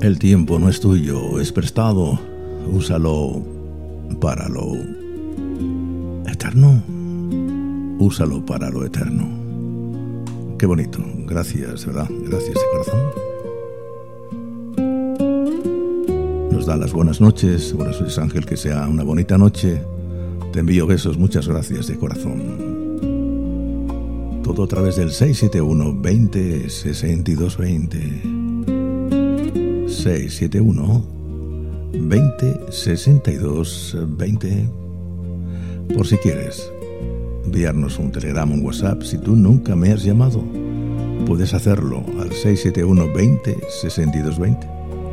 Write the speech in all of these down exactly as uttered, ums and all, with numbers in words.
El tiempo no es tuyo, es prestado. Úsalo para lo eterno. Úsalo para lo eterno. Qué bonito. Gracias, ¿verdad? Gracias de corazón. Nos da las buenas noches. Buenas noches, Ángel. Que sea una bonita noche. Te envío besos. Muchas gracias de corazón. Todo a través del seis siete uno, veinte, sesenta y dos, veinte. seis siete uno, veinte, sesenta y dos, veinte. Por si quieres enviarnos un telegrama, un WhatsApp, si tú nunca me has llamado, puedes hacerlo al seis siete uno, veinte, sesenta y dos, veinte.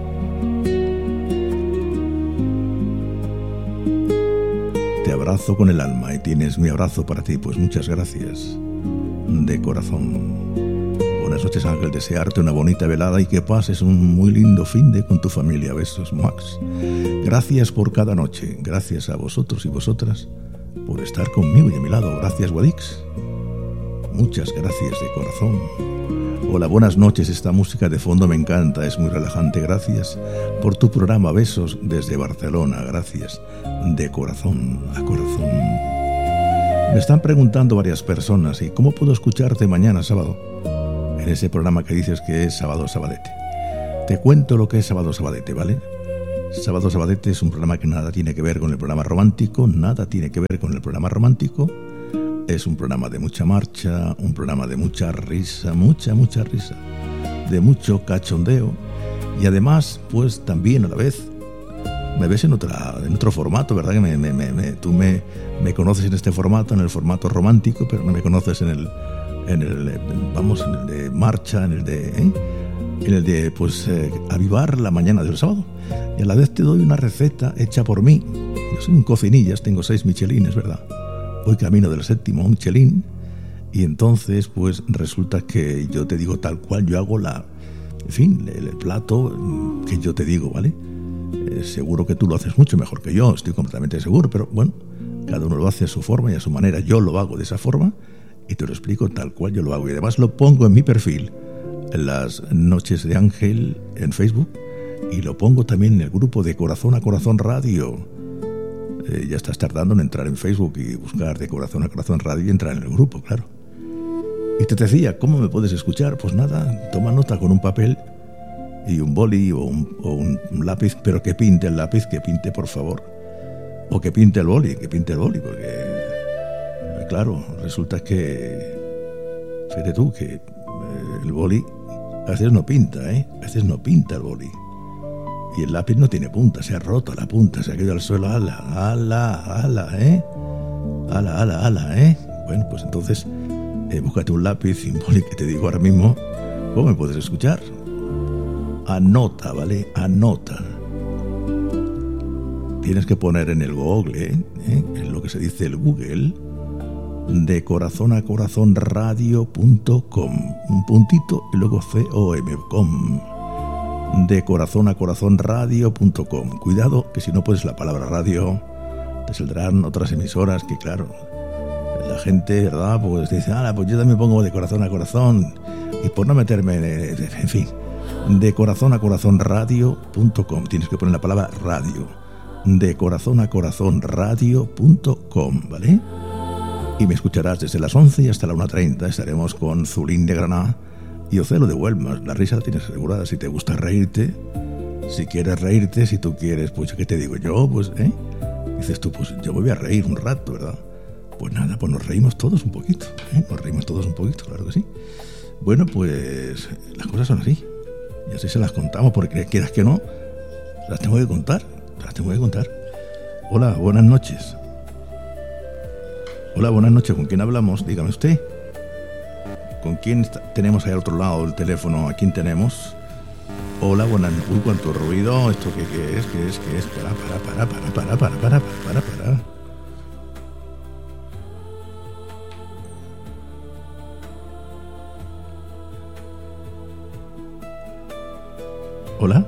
Te abrazo con el alma y tienes mi abrazo para ti, pues muchas gracias de corazón. Buenas noches, Ángel, desearte una bonita velada y que pases un muy lindo finde con tu familia. Besos, Max. Gracias por cada noche, gracias a vosotros y vosotras por estar conmigo y a mi lado. Gracias, Guadix. Muchas gracias de corazón. Hola, buenas noches, esta música de fondo me encanta, es muy relajante. Gracias por tu programa. Besos desde Barcelona. Gracias de corazón a corazón. Me están preguntando varias personas, ¿y cómo puedo escucharte mañana sábado? En ese programa que dices que es Sábado Sabadete. Te cuento lo que es Sábado Sabadete, ¿vale? Sábado Sabadete es un programa que nada tiene que ver con el programa romántico, nada tiene que ver con el programa romántico. Es un programa de mucha marcha, un programa de mucha risa, mucha, mucha risa, de mucho cachondeo. Y además, pues también a la vez, me ves en otra, en otro formato, ¿verdad? Que me, me, me, me, tú me, me conoces en este formato, en el formato romántico, pero no me conoces en el, en el, vamos, en el de marcha, en el de, ¿eh? en el de, pues, eh, avivar la mañana del sábado. Y a la vez te doy una receta hecha por mí. Yo soy un cocinillas, tengo seis michelines, ¿verdad? Voy camino del séptimo Michelin. Y entonces, pues, resulta que yo te digo tal cual yo hago la, en fin, el, el plato que yo te digo, ¿vale? Eh, seguro que tú lo haces mucho mejor que yo, estoy completamente seguro, pero bueno, cada uno lo hace a su forma y a su manera. Yo lo hago de esa forma y te lo explico tal cual yo lo hago. Y además lo pongo en mi perfil, en las noches de Ángel en Facebook, y lo pongo también en el grupo de Corazón a Corazón Radio. Eh, ya estás tardando en entrar en Facebook y buscar de Corazón a Corazón Radio y entrar en el grupo, claro. Y te decía, ¿cómo me puedes escuchar? Pues nada, toma nota con un papel y un boli o un, o un lápiz, pero que pinte el lápiz, que pinte por favor, o que pinte el boli, que pinte el boli, porque claro, resulta que, fíjate tú, que eh, el boli a veces no pinta, ¿eh? A veces no pinta el boli. Y el lápiz no tiene punta, se ha roto la punta, se ha caído al suelo, ala, ala, ala, ¿eh? Ala, ala, ala, ¿eh? Bueno, pues entonces, eh, búscate un lápiz y un boli que te digo ahora mismo, ¿cómo me puedes escuchar? Anota, ¿vale? Anota. Tienes que poner en el Google, ¿eh? En lo que se dice el Google, de corazón a corazón radio punto com, un puntito y luego C O M, com, de corazón a corazón radio punto com. Cuidado que si no pones la palabra radio te saldrán otras emisoras que claro, la gente, ¿verdad? Pues dice, ah, pues yo también pongo de corazón a corazón, y por no meterme en, en fin, de corazón a corazón radio punto com, tienes que poner la palabra radio, de corazón a corazón radio punto com, ¿vale? Y me escucharás desde las once y hasta la una treinta. Estaremos con Zulín de Granada y Ocelo de Huelma. La risa la tienes asegurada. Si te gusta reírte, si quieres reírte, si tú quieres, pues ¿qué te digo yo? Pues, ¿eh? Dices tú, pues yo me voy a reír un rato, ¿verdad? Pues nada, pues nos reímos todos un poquito, ¿eh? Nos reímos todos un poquito, claro que sí. Bueno, pues las cosas son así. Y así se las contamos, porque quieras que no, las tengo que contar, las tengo que contar. Hola, buenas noches. Hola, buenas noches. ¿Con quién hablamos? Dígame usted. ¿Con quién está? Tenemos ahí al otro lado del teléfono? ¿A quién tenemos? Hola, buenas noches. Uy, cuánto ruido. ¿Esto qué, qué es? ¿Qué es? ¿Qué es? Para, para, para, para, para, para, para, para, para. Hola.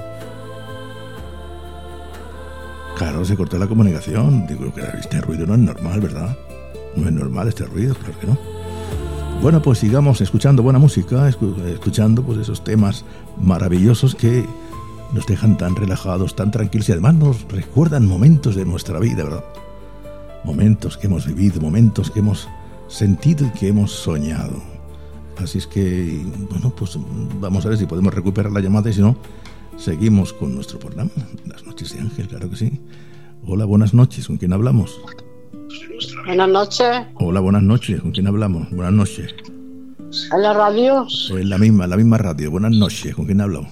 Claro, se cortó la comunicación. Digo que este ruido no es normal, ¿verdad? No es normal este ruido, claro que no. Bueno, pues sigamos escuchando buena música, escuchando pues esos temas maravillosos que nos dejan tan relajados, tan tranquilos y además nos recuerdan momentos de nuestra vida, ¿verdad? Momentos que hemos vivido, momentos que hemos sentido y que hemos soñado. Así es que, bueno, pues vamos a ver si podemos recuperar la llamada y si no, seguimos con nuestro programa. Las noches de Ángel, claro que sí. Hola, buenas noches, ¿con quién hablamos? Buenas noches. Hola, buenas noches, ¿con quién hablamos? Buenas noches. ¿En la radio? En la misma, la misma radio. Buenas noches, ¿con quién hablo?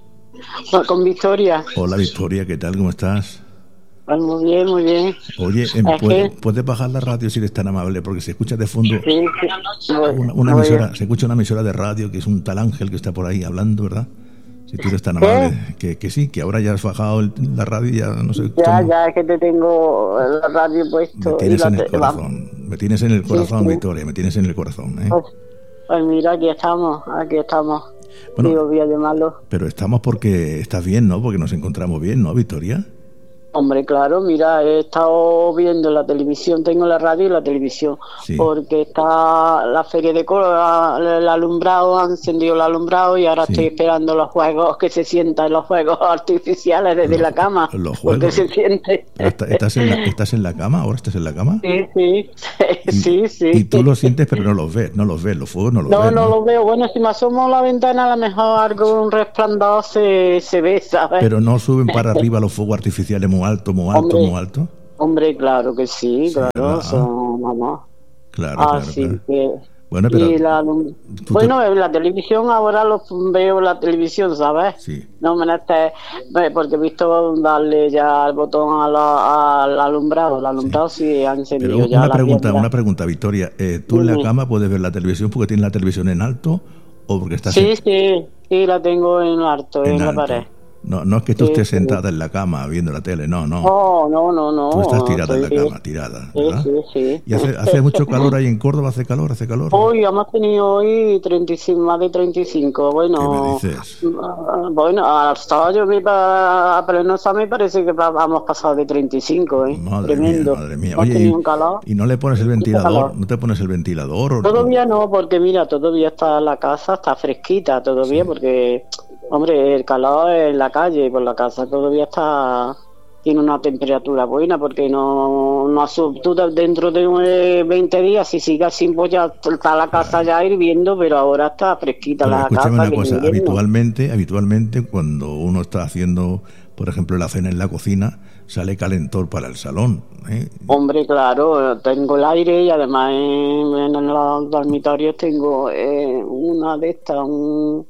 Con Victoria. Hola, Victoria, ¿qué tal? ¿Cómo estás? Pues muy bien, muy bien. Oye, ¿puedes, que... ¿puedes bajar la radio si eres tan amable? Porque se escucha de fondo sí, sí. Una, una emisora, se escucha una emisora de radio que es un tal Ángel que está por ahí hablando, ¿verdad? Si tú eres tan amable, que, que sí, que ahora ya has bajado el, la radio y ya no sé. Ya, cómo... ya es que te tengo la radio puesto. Me tienes y en la el te... corazón, me tienes en el corazón, sí, sí. Victoria, me tienes en el corazón, ¿eh? Pues, pues mira, aquí estamos, aquí estamos. Bueno, Digo, voy a llamarlo. Pero estamos porque estás bien, ¿no? Porque nos encontramos bien, ¿no, Victoria? Hombre, claro, mira, he estado viendo la televisión, tengo la radio y la televisión, sí. Porque está la feria de Córdoba, el alumbrado, han encendido el alumbrado y ahora sí. Estoy esperando los juegos, que se sientan los juegos artificiales desde los, la cama, los juegos, porque se siente. ¿Estás en, la, ¿Estás en la cama? ¿Ahora estás en la cama? Sí, sí, y, sí, sí. Y tú los sientes, pero no los ves, no los ves, los fuegos no los no, ves. No, no los veo, bueno, si me asomo a la ventana a lo mejor algo, un resplandor se, se ve, ¿sabes? Pero no suben para arriba los fuegos artificiales muy alto, muy alto. Hombre, muy alto. Hombre, claro que sí, sí claro, son, vamos. Claro, Así claro, claro. que bueno, pero la, bueno te... en la televisión ahora los veo la televisión, ¿sabes? Sí. No me necesito, porque he visto darle ya el botón a la, al alumbrado, el alumbrado sí, sí ha encendido pero ya una la pregunta, tienda. Una pregunta, Victoria, eh, ¿tú sí. en la cama puedes ver la televisión porque tienes la televisión en alto o porque estás Sí, en... sí, sí, la tengo en alto, en, en alto. La pared. No, no es que tú sí, estés sí. sentada en la cama viendo la tele, no, no. No, no, no, no. Tú estás tirada sí, en la cama, tirada, ¿verdad? Sí, sí, sí. ¿Y hace, hace mucho calor ahí en Córdoba? ¿Hace calor? ¿Hace calor? Hoy hemos tenido hoy treinta y cinco, más de treinta y cinco. Bueno, ¿qué me dices? Bueno, hasta yo me a pleno me parece que hemos pasado de treinta y cinco, ¿eh? Madre Tremendo. Mía, madre mía. Oye, y, ¿y no le pones el ventilador? ¿No te pones el ventilador? O todavía no, porque mira, todavía está la casa, está fresquita todavía, sí. Porque... Hombre, el calor en la calle, por la casa todavía está tiene una temperatura buena, porque no, no tú dentro de veinte días, si sigue así, pues ya está la casa claro. Ya hirviendo, pero ahora está fresquita pero la escúchame casa. Escúchame una cosa, habitualmente, habitualmente cuando uno está haciendo, por ejemplo, la cena en la cocina, sale calentor para el salón, ¿eh? Hombre, claro, tengo el aire y además en, en los dormitorios tengo eh, una de estas, un...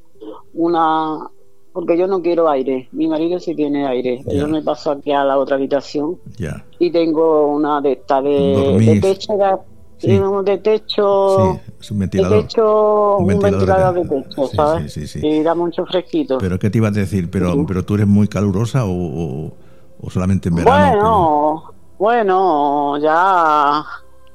una porque yo no quiero aire, mi marido sí tiene aire, yeah. Yo me paso aquí a la otra habitación yeah. Y tengo una de esta de, de techo de, sí. de techo sí, es un ventilador, de techo, un ventilador, un ventilador de, de techo, sí, ¿sabes? Sí, sí, sí. Y da mucho fresquito. Pero ¿qué te ibas a decir? Pero, sí. pero tú eres muy calurosa o, o, o solamente en verano. Bueno, pero... bueno, ya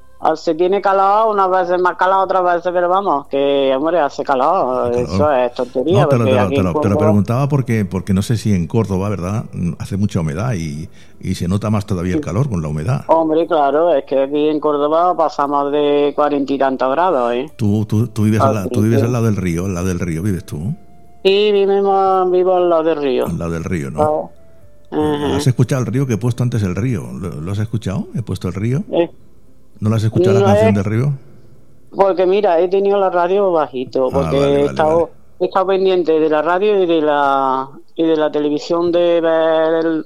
se tiene calor, unas veces más calor, otras veces, pero vamos, que hombre, hace calor, calor. Eso es tontería. No, te lo, te lo, te lo, Córdoba... te lo preguntaba porque porque no sé si en Córdoba, ¿verdad? Hace mucha humedad y, y se nota más todavía el calor con la humedad. Hombre, claro, es que aquí en Córdoba pasamos de cuarenta y tantos grados, ¿eh? ¿Tú, tú, tú vives, al, tú vives al lado del río, al lado del río vives tú? Sí, vivimos, vivo al lado del río. Al lado del río, ¿no? Oh. Uh-huh. ¿Has escuchado el río? Que he puesto antes el río. ¿Lo, lo has escuchado? He puesto el río. Eh. ¿No la has escuchado no la canción es, del río? Porque mira, he tenido la radio bajito, porque ah, vale, vale, he, estado, vale. he estado pendiente de la radio y de la y de la televisión de ver el,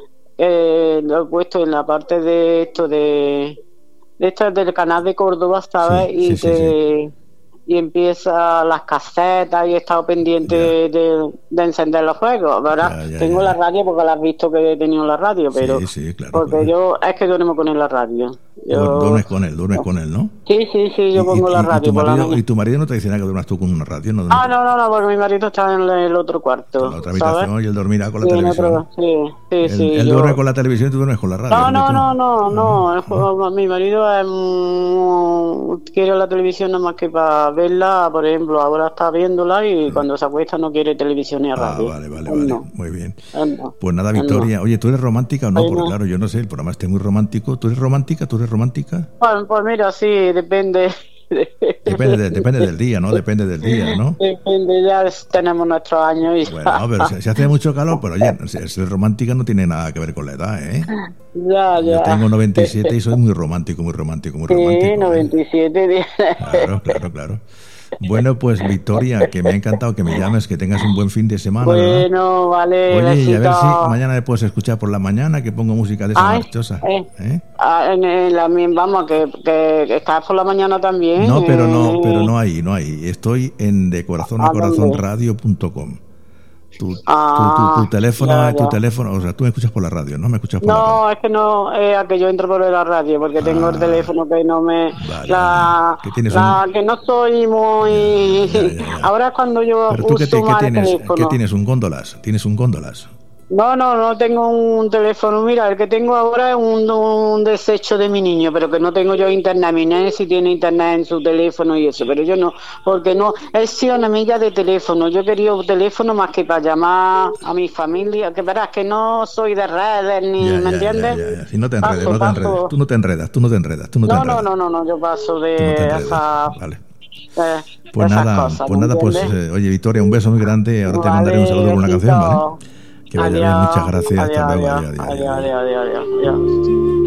eh, lo he puesto en la parte de esto de, de esto del canal de Córdoba, ¿sabes? Sí, y sí, te, sí, sí. Y empieza las casetas y he estado pendiente de, de, de encender los juegos, ¿verdad? Ya, ya, Tengo ya. la radio porque la has visto que he tenido la radio, pero sí, sí, claro, porque claro. yo es que duermo con él la radio. Yo... Duermes con él, duermes con él, ¿no? Sí, sí, sí, yo y, pongo y, la radio. Y tu, por marido, la ¿Y tu marido no te dice nada que duermas tú con una radio? ¿No? Ah, no, no, no, porque mi marido está en el otro cuarto. En la otra habitación, ¿sabes? Y él dormirá con la sí, televisión. Otro, sí, sí, él, sí. Él yo... duerme con la televisión y tú duermes con la radio. No, no, no, no, no, no, no. no. Mi marido es, mm, quiere la televisión nada más que para verla, por ejemplo, ahora está viéndola y no. Cuando se acuesta no quiere televisión ni a radio. Ah, vale, vale, vale. No. Muy bien. No. Pues nada, Victoria. No. Oye, ¿tú eres romántica o no? Ay, Porque no. claro, yo no sé, el programa está muy romántico. ¿Tú eres romántica? ¿Tú eres romántica? Bueno, pues mira, sí, depende. Depende, de, depende del día, ¿no? Depende del día, ¿no? Depende, ya tenemos nuestros años y bueno, no, pero se, se hace mucho calor, pero oye, ser romántica no tiene nada que ver con la edad, ¿eh? Ya, ya. Yo tengo noventa y siete y soy muy romántico, muy romántico, muy romántico. Sí, noventa y siete. ¿eh? Claro, claro, claro. Bueno, pues Victoria, que me ha encantado que me llames, que tengas un buen fin de semana. Bueno, ¿verdad? Vale. Oye, besito. Y a ver si mañana me puedes escuchar por la mañana, que pongo música de esa Ay, marchosa. Eh, ¿Eh? En, en la, vamos, que, que, que estás por la mañana también. No, pero no, eh, pero no ahí, no ahí. Estoy en de corazón a corazón radio punto com. Tu, ah, tu, tu, tu teléfono, ya, ya. tu teléfono, o sea, tú me escuchas por la radio, ¿no? Me escuchas por no, la radio. es que no, es a que yo entro por la radio, porque ah, tengo el teléfono que no me... Vale, la, vale. Que, tienes la un... que no soy muy... Ya, ya, ya, ya. Ahora es cuando yo Pero tú, uso ¿qué, te, más ¿qué el tienes? teléfono. ¿Qué tienes? ¿Un góndolas? ¿Tienes un góndolas? No, no, no tengo un teléfono. Mira, el que tengo ahora es un, un desecho de mi niño, pero que no tengo yo internet. Mi nene sí tiene internet en su teléfono y eso, pero yo no, porque no, he sido una amiga de teléfono. Yo quería un teléfono más que para llamar a mi familia, que verás que no soy de redes ni, ya, ¿me ya, entiendes? Ya, ya, ya. Si no te enredes, Paso, no te paso. enredes. Tú no te enredas, tú no te enredas, tú no te No, enredas. no, no, no, no, yo paso de Tú no te enredas. esa... Vale. Eh, Pues esas nada, cosas, pues ¿me nada, pues entiendes? eh, oye Victoria, un beso muy grande. Ahora te Vale, mandaré un saludo con una besito. canción, ¿vale? Que vaya Adiós, bien, muchas gracias. adiós, Hasta luego. adiós, Adiós, adiós, adiós, adiós. adiós, adiós, adiós.